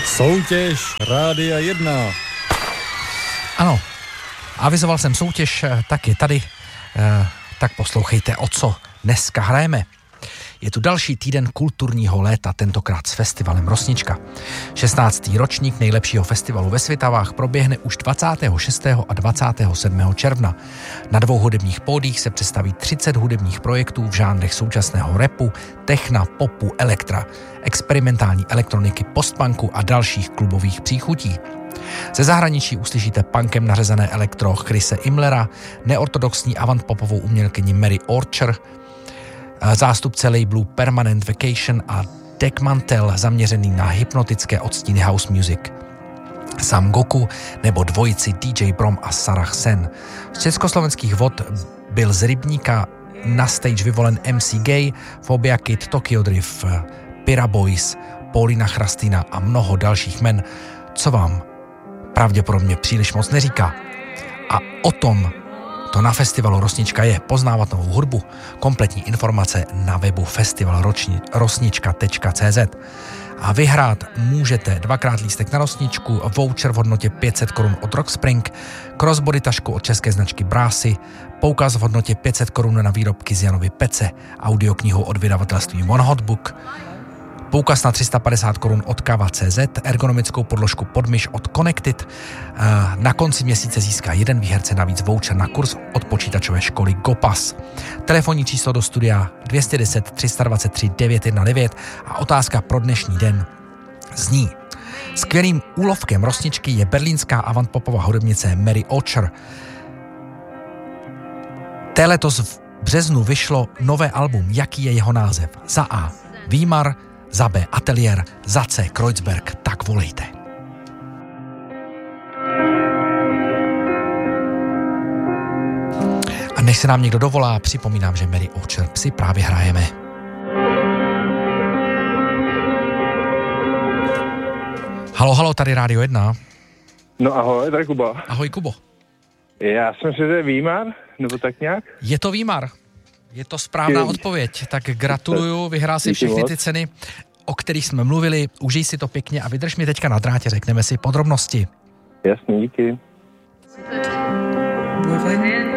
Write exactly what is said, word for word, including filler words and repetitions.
Soutěž Rádia jedna. Ano, avizoval jsem soutěž, tak je tady, tak poslouchejte, o co dneska hrajeme. Je tu další týden kulturního léta, tentokrát s festivalem Rosnička. šestnáctý ročník nejlepšího festivalu ve Svitavách proběhne už dvacátého šestého a dvacátého sedmého června. Na dvou hudebních pódiích se představí třicet hudebních projektů v žánrech současného rapu, techna, popu, elektra, experimentální elektroniky, postpunku a dalších klubových příchutí. Ze zahraničí uslyšíte punkem nařezané elektro Chrise Imlera, neortodoxní avantpopovou umělkyni Mary Orcher, zástupce labelu Permanent Vacation a Deck Mantel zaměřený na hypnotické odstíny house music, Sam Goku nebo dvojici D J Brom a Sarah Sen. Z československých vod byl z Rybníka na stage vyvolen M C Gay, Phobia Kid, Tokyo Drift, Pira Boys, Paulina Chrastina a mnoho dalších men, co vám pravděpodobně příliš moc neříká. A o tom to na festivalu Rosnička je, poznávat novou hudbu. Kompletní informace na webu festival rosnička tečka cé zet. A vyhrát můžete dvakrát lístek na Rosničku, voucher v hodnotě pět set korun od Rockspring, crossbody tašku od české značky Brásy, poukaz v hodnotě pět set korun na výrobky z Janovy Pece, audioknihu od vydavatelství One Hot Book, poukaz na tři sta padesát korun od Kava tečka cé zet, ergonomickou podložku Podmyš od Connected. Na konci měsíce získá jeden výherce navíc voucher na kurz od počítačové školy Gopas. Telefonní číslo do studia dvě jedna deset, tři dva tři, devět jedna devět a otázka pro dnešní den zní: skvělým úlovkem Rosničky je berlínská avantpopová hudebnice Mary Orcher. Té letos v březnu vyšlo nové album. Jaký je jeho název? Za A Výmar, za B Ateliér, za C Kreuzberg. Tak volejte. A než se nám někdo dovolá, připomínám, že Mary Orcher si právě hrajeme. Halo, halo, tady Rádio jedna. No ahoj, tady Kuba. Ahoj, Kubo. Já jsem si, že je Výmar, nebo tak nějak? Je to Výmar. Je to správná odpověď, tak gratuluju, vyhrál si všechny ty ceny, o kterých jsme mluvili, užij si to pěkně a vydrž mi teďka na drátě, řekneme si podrobnosti. Jasně, díky.